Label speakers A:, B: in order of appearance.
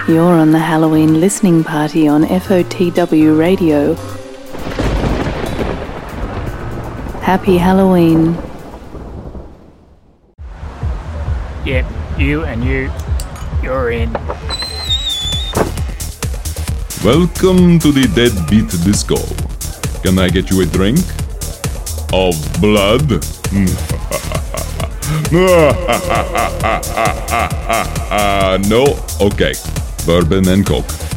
A: You're on the Halloween listening party on FOTW Radio. Happy Halloween.
B: Yep, you and you're in.
C: Welcome to the Deadbeat Disco. Can I get you a drink? Of blood? No? Okay. Bourbon and Coke.